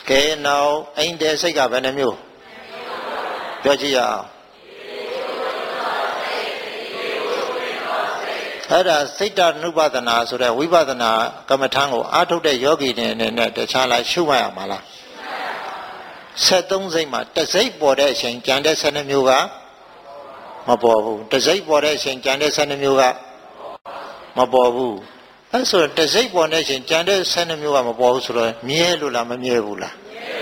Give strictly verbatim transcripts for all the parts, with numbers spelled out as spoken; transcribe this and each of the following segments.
ကဲနောက်အိမ်တဲ့စိတ်ကဘယ်နှမျိုးပြောကြည့်ရအောင်အဲ့ဒါစိတ်တနုပဒနာဆိုတဲ့ဝိပဿနာကမ္မထံကိုအားထုတ်တဲ့ယောဂီတွေအနေနဲ့တခြားလိုက်ရှုမှတ်ရမှာလားဆက်သုံးစိတ်မှာတစိတ်ပေါ်တဲ့အချိန်ကြံတဲ့ဆယ်နှစ်မျိုးကမပေါ်ဘူးတစိတ်ပေါ်တဲ့အချိန်ကြံတဲ့ဆယ်နှစ်မျိုးကမပေါ်ဘူးအဲ့ဆိုတစိတ်ပေါ်တဲ့အချိန်ကြံတဲ့ဆယ်နှစ်မျိုးကမပေါ်ဘူးဆိုတော့မြဲလို့လားမမြဲဘူးလား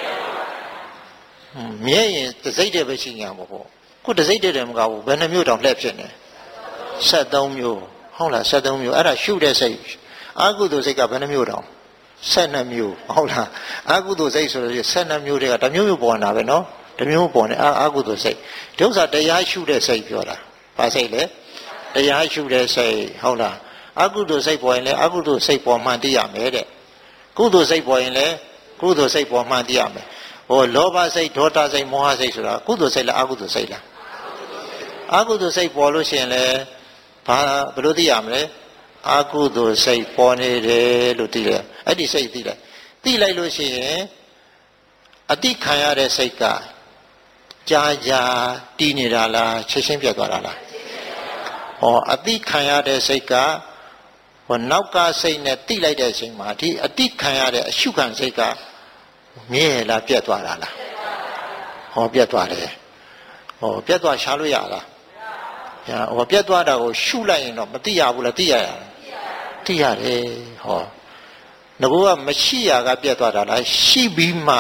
မြဲရင်တစိတ်တည်းပဲရှိညာမပေါ့ခုတစိတ်တည်းတည်းမကဘူးဘယ်နှမျိုးတောင်လှည့်ဖြစ်နေဆက်သုံးမျိုးဟုတ်လားဆက်သုံးမျိုးအဲ့ဒါရှုတဲ့စိတ်အာဟုတုစိတ်ကဘယ်နှမျိုးတောင်ဆက်နှစ်မျိုးဟုတ်လားအာဟုတုစိတ်ဆိုလို့ဆက်နှစ်မျိုးတည်းကတစ်မျိုးမျိုးပေါ်နေတာပဲနော်တစ်မျိုးပေါ်နေအာအာဟုတုစိတ်ဒီဥစ္စာတရားရှုတဲ့စိတ်ပြောတာဘာစိတ်လဲတရားရှုတဲ့စိတ်ဟုတ်လားအာဟုတုစိတ်ပေါ်ရင်လည်းအာဟုတုစိတ်ပေါ်မှန်သိရမယ်တဲ့ကုသိုလ်စိတ်ပေါ်ရင်လည်းကုသိုလ်စိတ်ပေါ်မှန်သိရမယ်ဟောလောဘစိတ်ဒေါသစိတ်မောဟစိတ်ဆိုတာကုသိုလ်စိတ်လားအာဟုတုစိတ်လားအာဟုတုစိတ်ပေါ်လို့ရှိရင်လည်းဘာဘယ်လိုသိရမလဲအာဟုတုစိတ်ပေါ်နေတယ်လို့သိတယ်အဲ့ဒီစိတ်သိလိုက်သိလိုက်လို့ရှိရင်အတိခံရတဲ့စိတ်ကကြာကြာတည်နေတာလားချက်ချင်းပြတ်သွားတာလားဟောအတိခံရတဲ့စိတ်ကဟောနောက်ကစိတ်နဲ့သိလိုက်တဲ့အချိန်မှာဒီအတိခံရတဲ့အရှုခံစိတ်ကမြဲလားပြတ်သွားတာလားဟောပြတ်သွားတယ်ဟောပြတ်သွားရှားလို့ရလားဟောပြတ်သွားတာကိုရှုလိုက်ရင်တော့မသိရဘူးလားသိရရသိရတယ်ဟောငါကမရှိရကပြတ်သွားတာလားရှိပြီးမှ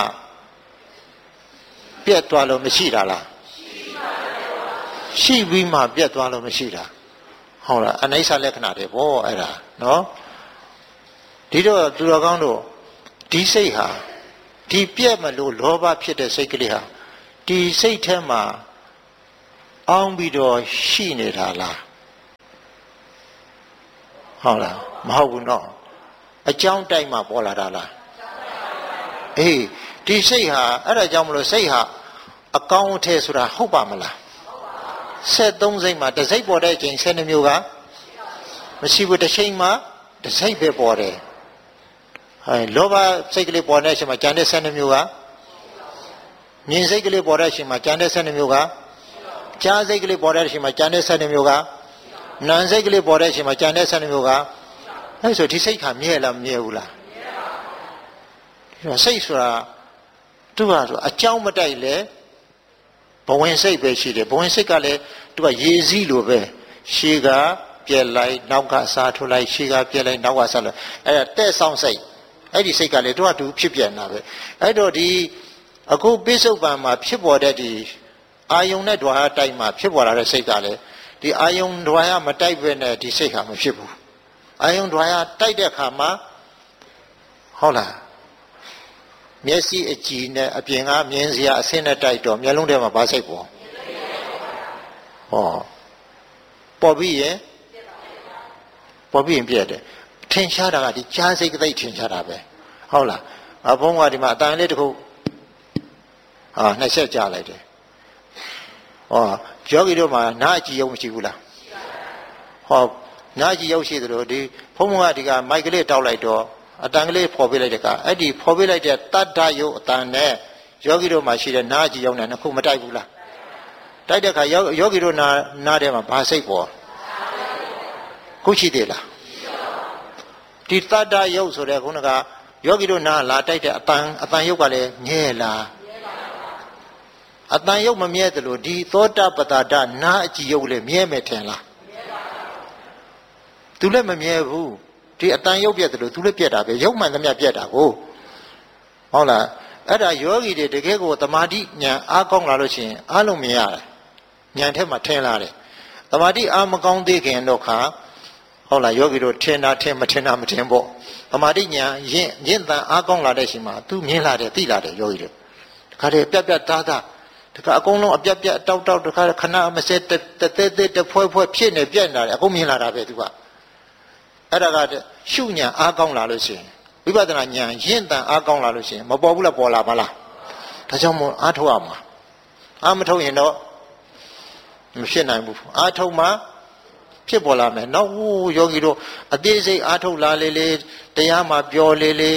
ပြတ်သွားလို့မရှိတာလားရှိပြီးမှပြတ်သွားလို့မရှိတာဟုတ်လားအနိစ္စလက္ခဏာတွေပေါ့အဲ့ဒါနော်ဒီတော့သူတော်ကောင်းတို့ဒီစိတ်ဟာဒီပြတ်မလို့လောဘဖြစ်တဲ့စိတ်ကလေးဟာဒီစိတ်ထဲမှာအောင်းပြီးတော့ရှိနေတာလားဟုတ်လားမဟုတ်ဘူးနော်အကြောင်းတိုက်မှပေါ်လာတာလားအေးဒီစိတ်ဟာအဲ့ဒါကြောင့်မလို့စိတ်ဟာအကောင်းအထည်ဆိုတာဟုတ်ပါမလားဆက်သုံးစိတ်မှာတစ်စိတ်ပေါ်တဲ့အချိန်ဆယ်နှစ်မျိုးကမရှိဘူးတစ်ချိန်မှာတစ်စိတ်ပဲပေါ်တယ်ဟဲ့လောဘစိတ်ကလေးပေါ်တဲ့အချိန်မှာကြံတဲ့ဆယ်နှစ်မျိုးကမြင်စိတ်ကလေးပေါ်တဲ့အချိန်မှာကြံတဲ့ဆယ်နှစ်မျိုးကကြားစိတ်ကလေးပေါ်တဲ့အချိန်မှာကြံတဲ့ဆယ်နှစ်မျိုးကနာမ်စိတ်ကလေးပေါ်တဲ့အချိန်မှာကြံတဲ့ဆယ်နှစ်မျိုးကအဲ့ဆိုဒီစိတ်ကမြဲလားမမြဲဘူးလားမြဲပါဘူးစိတ်ဆိုတာသူကဆိုအကြောင်းမတိုက်လေဘဝင်စိတ်ပဲရှိတယ်ဘဝင်စိတ်ကလည်းသူကရေစည်းလိုပဲရှေးကပြက်လိုက်နောက်ကစားထုတ်လိုက်ရှေးကပြက်လိုက်နောက်ကစားလိုက်အဲ့ဒါတဲ့ဆောင်စိတ်အဲ့ဒီစိတ်ကလည်းသူကသူဖြစ်ပြန်တာပဲအဲ့တော့ဒီအခုပိဿုပံမှာဖြစ်ပေါ်တဲ့ဒီအာယုန်နဲ့ဓဝါယတိုက်မှာဖြစ်ပေါ်လာတဲ့စိတ်ကလည်းဒီအာယုန်ဓဝါယမတိုက်ပဲနဲ့ဒီစိတ်ကမဖြစ်ဘူးအာယုန်ဓဝါယတိုက်တဲ့အခါမှာဟုတ်လားမျက်စိအကြည့်နဲ့အပြင်ကမြင်စရာအဆင်းနဲ့တိုက်တော့မျက်လုံးထဲမှာဘာစိတ်ပေါ်ဟောပေါ်ပြီးရင်ပေါ်ပြီးရင်ပြည့်တယ်ထင်ရှားတာကဒီကြားစိတ်ကသိထင်ရှားတာပဲဟုတ်လားအဘုန်းကဒီမှာအတန်လေးတစ်ခုဟာနှစ်ချက်ကြားလိုက်တယ်ဟောယောဂီတို့မှာနားအကြည့်ရုံမရှိဘူးလားဟောနားအကြည့်ရုံရှိသလိုဒီဘုန်းဘုန်းကဒီကမိုက်ကလေးတောက်လိုက်တော့အတန်ကလေးဖော်ပေးလိုက်တဲ့ကအဲ့ဒီဖော်ပေးလိုက်တဲ့တတ္တယုတ်အတန်နဲ့ယောဂီတို့မှာရှိတဲ့နားအကြည့်ရုံနဲ့နှစ်ခုမတိုက်ဘူးလားတိုက်တဲ့ခါယောဂီတို့နာနားထဲမှာဘာစိတ်ပေါ်ခုရှိသေးလားဒီတတ္တယုတ်ဆိုတဲ့ခုနကယောဂီတို့နားလာတိုက်တဲ့အတန်အတန်ယုတ်ကလည်းမြဲလားအတန်ယုတ်မမြဲသလိုဒီသောတပတ္တနာအကြည့်ယုတ်လည်းမြဲမယ်ထင်လားသူလည်းမမြဲဘူးဒီအတန်ယုတ်ပြတ်တယ်လို့သူလည်းပြတ်တာပဲယုတ်မှန်သမျှပြတ်တာကိုဟုတ်လားအဲ့ဒါယောဂီတွေတကယ်ကိုသမာဓိဉာဏ်အားကောင်းလာလို့ရှိရင်အားလုံးမြင်ရတယ်ဉာဏ်ထဲမှာထင်လာတယ်သမာဓိအားမကောင်းသေးခင်တော့ခါဟုတ်လားယောဂီတို့ထင်တာထင်မထင်တာမထင်ပေါ့သမာဓိဉာဏ်ရင့်ရင့်တန်အားကောင်းလာတဲ့ချိန်မှာသူမြင်လာတယ်သိလာတယ်ယောဂီတို့တခါတည်းပြတ်ပြတ်သားသားတခါအကုန်လုံးအပြတ်ပြတ်တောက်တောက်တခါခဏမစဲတသေးသေးတဖွဲဖွဲဖြစ်နေပြတ်နေတာအကုန်မြင်လာတာပဲသူကအဲ့ဒါကရှုဉာဏ်အားကောင်းလာလို့ရှိရင်ဝိပဿနာဉာဏ်ရင့်တန်အားကောင်းလာလို့ရှိရင်မပေါ်ဘူးလားပေါ်လာပါလားဒါကြောင့်မို့အားထုတ်ရမှာအားမထုတ်ရင်တော့မဖြစ်နိုင်ဘူးအားထုတ်မှဖြစ်ပေါ်လာမယ်နောက်ယောဂီတို့အသေးစိတ်အားထုတ်လာလေလေတရားမှာပြောလေလေဟ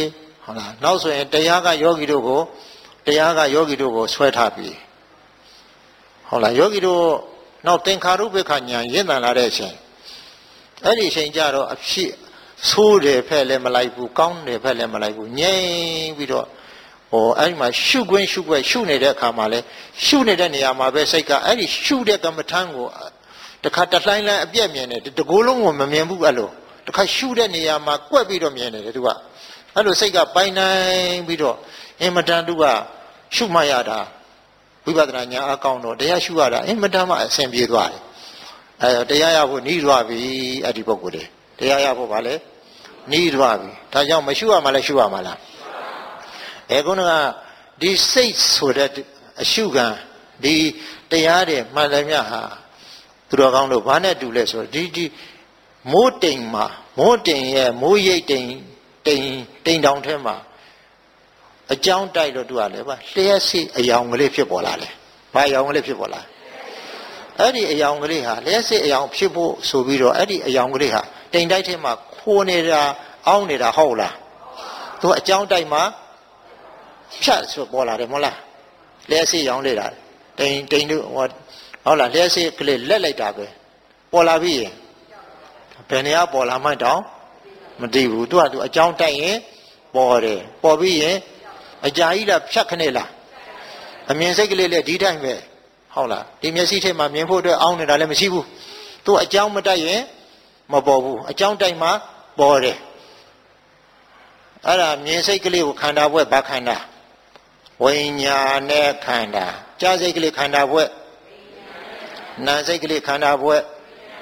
ဟုတ်လားနောက်ဆိုရင်တရားကယောဂီတို့ကိုတရားကယောဂီတို့ကိုဆွဲထားပြီဟုတ်လားယောဂီတို့နောက်သင်္ခါရုပ္ပခဉာဏ်ရင့်တန်လာတဲ့အချိန်အဲ့ဒီအချိန်ကျတော့အဖြစ်ဆိုးတယ်ဖက်လည်းမလိုက်ဘူးကောင်းတယ်ဖက်လည်းမလိုက်ဘူးငြိမ်ပြီးတော့ဟိုအဲ့ဒီမှာရှုခွင်းရှုခွဲရှုနေတဲ့အခါမှာလဲရှုနေတဲ့နေရာမှာပဲစိတ်ကအဲ့ဒီရှုတဲ့ကမ္မထံကိုတခါတလှိုင်းလှိုင်းအပြက်မြင်တယ်တကိုယ်လုံးကိုမမြင်ဘူးအဲ့လိုတခါရှုတဲ့နေရာမှာကွက်ပြီးတော့မြင်တယ်သူကအဲ့လိုစိတ်ကပိုင်နိုင်ပြီးတော့အင်မတန်သူကရှုမှတ်ရတာဝိပဿနာဉာဏ်အကောင်းတော့တရားရှုရတာအင်မတန်မှအဆင်ပြေသွားတယ်အဲတရားရဖို့နှီးသွားပြီအဲ့ဒီပုဂ္ဂိုလ်တွေတရားရဖို့ဗာလဲနှီးသွားပြီဒါကြောင့်မရှုရမှလည်းရှုရမှာလားအဲခုနကဒီစိတ်ဆိုတဲ့အရှုခံဒီတရားတွေမှန်တယ်မြတ်ဟာသူတော်ကောင်းတို့ဘာနဲ့တူလဲဆိုဒီဒီမိုးတိမ်မှာမိုးတိမ်ရဲ့မိုးရိပ်တိမ်တိမ်တိမ်တောင်ထဲမှာအကြောင်းတိုက်တော့သူကလည်းဗာလျှက်စိအယောင်ကလေးဖြစ်ပေါ်လာတယ်ဘာအယောင်ကလေးဖြစ်ပေါ်လာအဲ့ဒီအယောင်ကလေးဟာလျှက်စိအယောင်ဖြစ်ဖို့ဆိုပြီးတော့အဲ့ဒီအယောင်ကလေးဟာတိမ်တိုက်ထဲမှာခိုးနေတာအောင်းနေတာဟုတ်လားသူအကြောင်းတိုက်မှာဖြတ်ဆိုပေါ်လာတယ်မဟုတ်လားလျှက်စိရောင်လေးတာတိမ်တိမ်တို့ဟုတ်လားလျှက်စိကလေးလက်လိုက်တာပဲပေါ်လာပြီရင်ဘယ်နေရာပေါ်လာမှတောင်မသိဘူးသူကသူအကြောင်းတိုက်ရင်ပေါ်တယ်ပေါ်ပြီးရင်အကြာကြီးလားဖြတ်ခနဲ့လားအမြင်စိတ်ကလေးလည်းဒီတိုင်းပဲဟုတ်လားဒီမျက်စိထဲမှာမြင်ဖို့အတွက်အောင်းနေတာလည်းမရှိဘူးသူအကြောင်းမတိုက်ရင်မပေါ်ဘူးအကြောင်းတိုက်မှပေါ်တယ်အဲ့ဒါမြင်စိတ်ကလေးကိုခန္ဓာဘွဲ့ဘာခန္ဓာဝိညာဉ်နဲ့ခန္ဓာကြားစိတ်ကလေးခန္ဓာဘွဲ့နာစိတ်ကလေးခန္ဓာဘွဲ့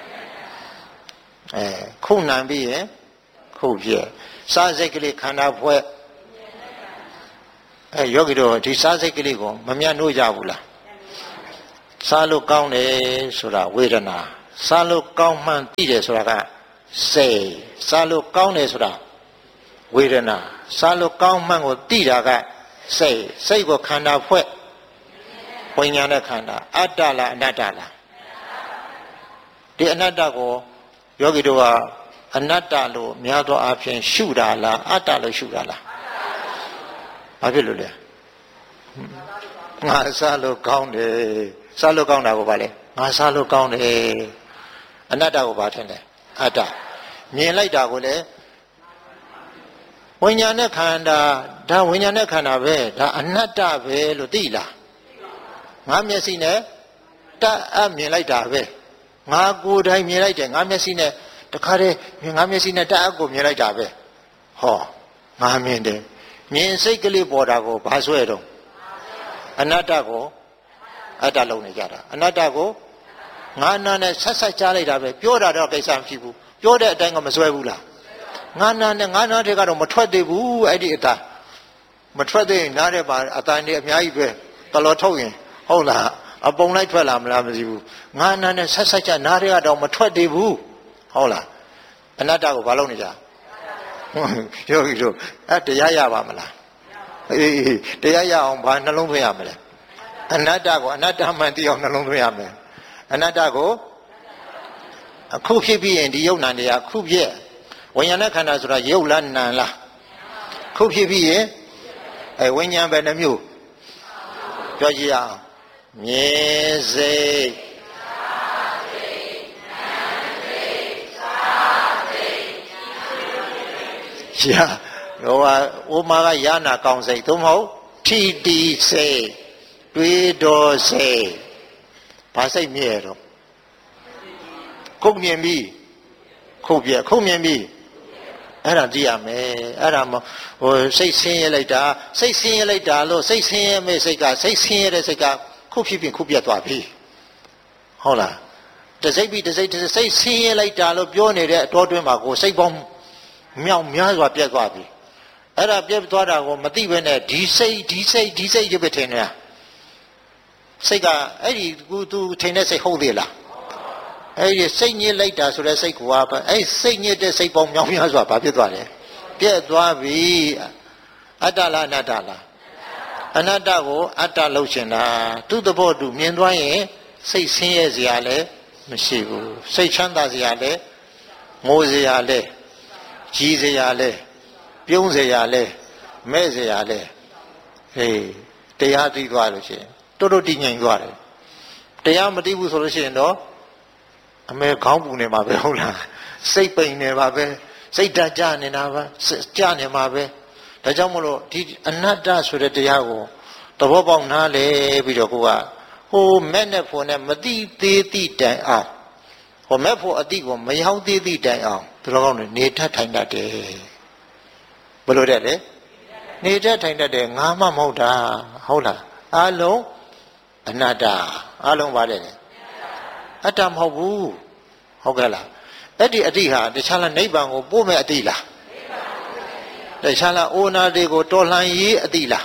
အဲခုနံပြီးရင်ခုပြည့်စားစိတ်ကလေးခန္ဓာဘွဲ့အဲယောဂီတို့ဒီစားစိတ်ကလေးကိုမမြတ်လို့ကြဘူးလားစားလို့ကောင်းတယ်ဆိုတာဝေဒနာစားလို့ကောင်းမှန်သိတယ်ဆိုတာကစိတ်စားလို့ကောင်းတယ်ဆိုတာဝေဒနာစားလို့ကောင်းမှန်ကိုသိတာကစိတ်စိတ်ကိုခန္ဓာဖွဲ့ဝိညာဉ်နဲ့ခန္ဓာအတ္တလားအနတ္တလားဒီအနတ္တကိုယောဂီတို့ကအနတ္တလို့များသောအားဖြင့်ရှုတာလားအတ္တလို့ရှုတာလားဘာဖြစ်လို့လဲငါစားလို့ကောင်းတယ်စားလို့ကောင်းတာကိုဗာလဲငါစားလို့ကောင်းတယ်အနတ္တကိုဗာထင်တယ်အတ္တမြင်လိုက်တာကိုလည်းဝိညာဉ်နဲ့ခန္ဓာဒါဝိညာဉ်နဲ့ခန္ဓာပဲဒါအနတ္တပဲလို့သိလားငါမျက်စိနဲ့တတ်အမြင်လိုက်တာပဲငါကိုယ်တိုင်မြင်လိုက်တယ်ငါမျက်စိနဲ့တခါတည်းငါမျက်စိနဲ့တတ်အကိုမြင်လိုက်တာပဲဟောငါမြင်တယ်မြင်စိတ်ကလေးပေါ်တာကိုဘာဆွဲတော့အနတ္တကိုအတ္တလုံးနေကြတာအနတ္တကိုငါနာနဲ့ဆက်ဆက်ကြားလိုက်တာပဲပြောတာတော့ကိစ္စမရှိဘူးပြောတဲ့အတိုင်းကမဆွဲဘူးလားငါနာနဲ့ငါနာတဲ့ကတော့မထွက်သေးဘူးအဲ့ဒီအတာမထွက်သေးရင်နားတဲ့ပါအတန်တွေအများကြီးပဲတလော်ထုတ်ရင်ဟုတ်လားအပုံလိုက်ထွက်လာမလားမသိဘူးငါနာနဲ့ဆက်ဆက်ကြနားတဲ့ကတော့မထွက်သေးဘူးဟုတ်လားအနတ္တကိုဘာလုပ်နေကြယောဂီတို့အဲ့တရားရပါမလားအေးတရားရအောင်ဘာနှလုံးသွင်းရမလဲအနတ္တကိုအနတ္တမှန်သိအောင်နှလုံးသွင်းရမယ်အနတ္တကိုအခုဖြစ်ပြီးရင်ဒီယုတ်နံတရားခုဖြစ်ဝိညာဉ်နဲ့ခန္ဓာဆိုတာယုတ်လားနံလားခုဖြစ်ပြီးရင်အဲဝိညာဉ်ပဲနှမျိုးပြောကြည့်အောင်မြင်စိတ်ရှာဟိုဟာဥမာကရနာကောင်းစိတ်သို့မဟုတ်ထီတီစိတ်တွေးတော်စိတ်ဘာစိတ်မြဲတော့ခုမြင်ပြီခုပြခုမြင်ပြီအဲ့ဒါသိရမယ်အဲ့ဒါမဟိုစိတ်ဆင်းရဲလိုက်တာစိတ်ဆင်းရဲလိုက်တာလို့စိတ်ဆင်းရဲမဲ့စိတ်ကစိတ်ဆင်းရဲတဲ့စိတ်ကခုဖြစ်ပြင်ခုပြတ်သွားပြီဟုတ်လားတစိတ်ပြီးတစိတ်တစိတ်ဆင်းရဲလိုက်တာလို့ပြောနေတဲ့အတော်တွင်းမှာကိုစိတ်ပေါင်းမြောက်များစွာပြတ်သွားပြီအဲ့ဒါပြတ်သွားတာကိုမသိဘဲနဲ့ဒီစိတ်ဒီစိတ်ဒီစိတ်ရုပ်ပဲထင်နေတာစိတ်ကအဲ့ဒီကူသူထင်တဲ့စိတ်ဟုတ်သေးလားအဲ့ဒီစိတ်ညစ်လိုက်တာဆိုတဲ့စိတ်ကအဲ့စိတ်ညစ်တဲ့စိတ်ပေါင်းမြောက်များစွာဘာဖြစ်သွားလဲပြတ်သွားပြီအတ္တလားအနတ္တလားအနတ္တကိုအတ္တလို့ရှင်တာသူ့သဘောတူမြင်သွားရင်စိတ်ဆင်းရဲစရာလည်းမရှိဘူးစိတ်ချမ်းသာစရာလည်းငိုစရာလည်းကြီးစရာလဲပြုံးစရာလဲမဲ့เสียလဲဟေးတရားသိသွားလို့ရှိရင်တော်တော်တည်ငြိမ်သွားတယ်တရားမသိဘူးဆိုလို့ရှိရင်တော့အမေခေါင်းပူနေမှာပဲဟုတ်လားစိတ်ပိန်နေပါပဲစိတ်ဓာတ်ကြနေတာပါကြနေမှာပဲဒါကြောင့်မလို့ဒီအနတ္တဆိုတဲ့တရားကိုသဘောပေါက်နားလေပြီးတော့ကိုကဟိုမဲ့နဲ့ဖို့နဲ့မသိသေးသည့်တိုင်အောင်ဟိုမဲ့ဖို့အတိကိုမရောက်သေးသည့်တိုင်အောင်ဒီလိုကောင်းနေထထိုင်တတ်တယ်ဘယ်လိုတဲ့လဲနေထထိုင်တတ်တယ်ငါမှမဟုတ်တာဟုတ်လားအလုံးအနတ္တအလုံးပါတယ်အတ္တမဟုတ်ဘူးဟုတ်ကဲ့လားအဲ့ဒီအတိဟာတခြားလားနိဗ္ဗာန်ကိုပို့မဲ့အတိလားတခြားလားအိုနာတွေကိုတော်လှန်ရေးအတိလား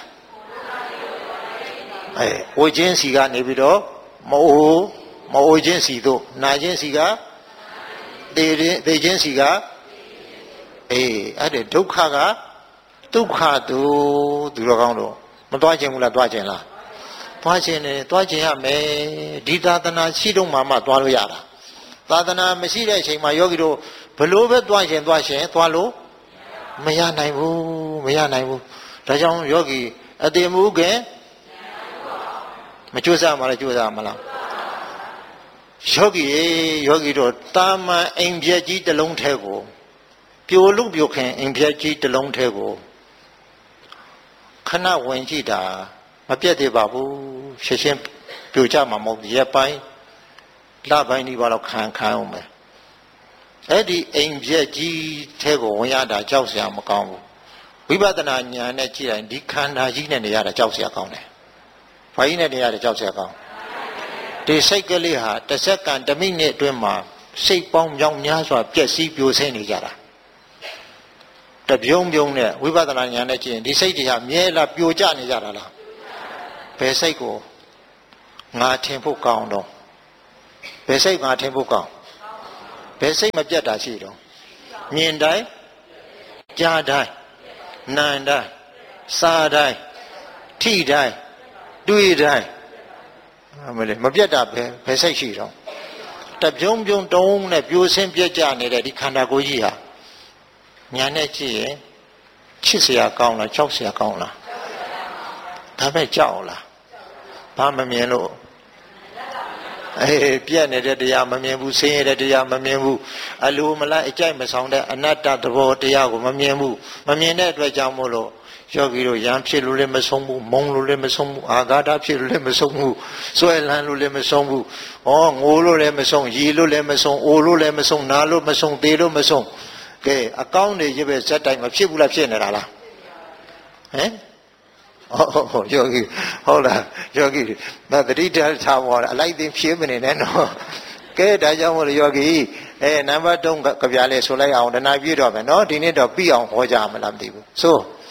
အဲဝိချင်းစီကနေပြီးတော့မအိုမအိုချင်းစီတို့နာချင်းစီကသေရင်သေချင်းစီကအေးအဲ့ဒီဒုက္ခကဒုက္ခသူသူတော်ကောင်းတို့မသွားခြင်းဘူးလားသွားခြင်းလားသွားခြင်းနဲ့သွားခြင်းရမယ်ဒီသာသနာရှိတော့မှမှသွားလို့ရတာသာသနာမရှိတဲ့အချိန်မှာယောဂီတို့ဘလို့ပဲသွားခြင်းသွားခြင်းသွားလို့မရနိုင်ဘူးမရနိုင်ဘူးဒါကြောင့်ယောဂီအတိမူခင်မကြိုးစားမှလည်းကြိုးစားမလားယောဂီယောဂီတို့တာမန်အိမ်ပြက်ကြီးတစ်လုံးထဲကိုပြိုလူပြိုခင်အိမ်ပြက်ကြီးတစ်လုံးထဲကိုခဏဝင်ကြည့်တာမပြတ်သေးပါဘူးရှင်းရှင်းပြိုကြမှာမဟုတ်ရက်ပိုင်းလပိုင်းဒီပါတော့ခံခံအောင်မယ်အဲ့ဒီအိမ်ပြက်ကြီးထဲကိုဝင်ရတာကြောက်စရာမကောင်းဘူးဝိပဿနာဉာဏ်နဲ့ကြည့်ရင်ဒီခန္ဓာကြီးနဲ့နေရတာကြောက်စရာကောင်းတယ်ဘာကြီးနဲ့နေရတာကြောက်စရာကောင်းဒီစိတ်ကလေးဟာတစ်စက္ကန့်တစ်မိနစ်အတွင်းမှာစိတ်ပေါင်းမြောင်များစွာပျက်စီးပြိုဆင်းနေကြတာတပြုံးပြုံးနဲ့ဝိပဿနာဉာဏ်နဲ့ကြည့်ရင်ဒီစိတ်တွေဟာမြဲလာပြိုကျနေကြတာလားဘယ်စိတ်ကိုငါထင်ဖို့ကောင်းတော့ဘယ်စိတ်ငါထင်ဖို့ကောင်းဘယ်စိတ်မပြတ်တာရှိတော့မြင်တိုင်းကြားတိုင်းနားတိုင်းစားတိုင်းထိတိုင်းတွေးတိုင်းမလဲမပြတ်တာပဲဘယ်စိတ်ရှိတော့တပြုံးပြုံးတုံးနဲ့ပြိုဆင်းပြက်ကြနေတဲ့ဒီခန္ဓာကိုယ်ကြီးဟာညာနဲ့ကြည့်ရင်ချစ်စရာကောင်းလားကြောက်စရာကောင်းလားဒါပဲကြောက်လားဘာမမြင်လို့အေးပြက်နေတဲ့တရားမမြင်ဘူးဆင်းရဲတဲ့တရားမမြင်ဘူးအလိုမလိုက်အကြိုက်မဆောင်တဲ့အနတ္တသဘောတရားကိုမမြင်ဘူးမမြင်တဲ့အတွက်ကြောင့်မို့လို့ယောဂီတို့ရံဖြစ်လို့လည်းမဆုံးဘူးမုံလို့လည်းမဆုံးဘူးအာဃာတဖြစ်လို့လည်းမဆုံးဘူးစွဲလန်းလို့လည်းမဆုံးဘူးဩငိုလို့လည်းမဆုံးရီလို့လည်းမဆုံးအိုလို့လည်းမဆုံးနာလို့မဆုံးသေလို့မဆုံးကဲအကောင်းတွေရပဲဇက်တိုင်းမဖြစ်ဘူးလားဖြစ်နေတာလားဟမ်ဟောယောဂီဟုတ်လားယောဂီမသတိထားပါအလိုက်သိဖြေးမနေနဲ့နော်ကဲဒါကြောင့်မို့လို့ယောဂီအဲနံပါတ်၃ကဗျာလေးဆိုလိုက်အောင်တဏှာပြည့်တော့မယ်နော်ဒီနေ့တော့ပြီးအောင်ဟောကြမလားမသိဘူးဆို